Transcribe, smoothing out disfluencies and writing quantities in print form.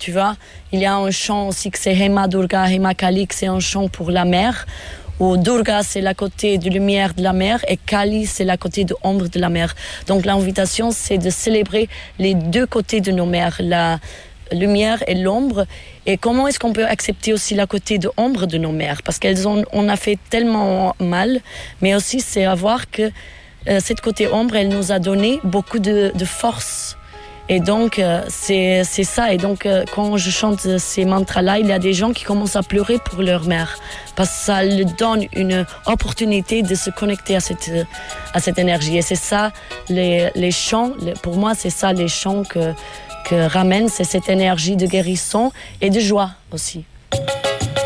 tu vois. Il y a un chant aussi que c'est Hema Durga, Hema Kali, que c'est un chant pour la mer. Où Durga, c'est la côté de lumière de la mer et Kali, c'est la côté de ombre de la mer. Donc l'invitation, c'est de célébrer les deux côtés de nos mers, la lumière et l'ombre. Et comment est-ce qu'on peut accepter aussi la côté de ombre de nos mères? Parce qu'on a fait tellement mal, mais aussi c'est à voir que cette côté ombre, elle nous a donné beaucoup de force. Et donc, c'est ça. Et donc, quand je chante ces mantras-là, il y a des gens qui commencent à pleurer pour leur mère. Parce que ça leur donne une opportunité de se connecter à cette énergie. Et c'est ça, les chants, pour moi, c'est ça les chants que ramènent, c'est cette énergie de guérison et de joie aussi.